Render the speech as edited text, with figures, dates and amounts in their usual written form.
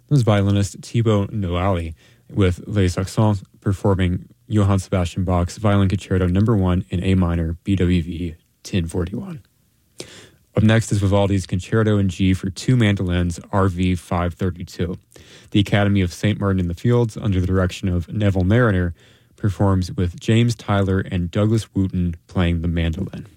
This violinist Thibaut Noali with Les Accents performing Johann Sebastian Bach's Violin Concerto No. 1 in A minor, BWV 1041. Up next is Vivaldi's Concerto in G for two mandolins, RV 532. The Academy of St. Martin in the Fields, under the direction of Neville Mariner, performs with James Tyler and Douglas Wooten playing the mandolin.